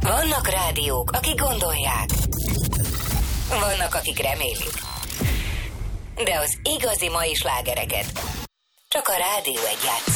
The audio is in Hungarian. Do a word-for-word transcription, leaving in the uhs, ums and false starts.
Vannak rádiók, akik gondolják. Vannak, akik remélik. De az igazi mai slágereket csak a Rádió egy játsz.